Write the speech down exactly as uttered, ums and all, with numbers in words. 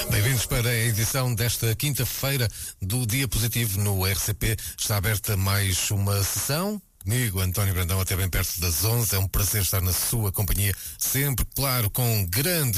Bem-vindos para a edição desta quinta-feira do Dia Positivo no R C P. Está aberta mais uma sessão. Comigo, António Brandão, até bem perto das onze. É um prazer estar na sua companhia, sempre, claro, com grandes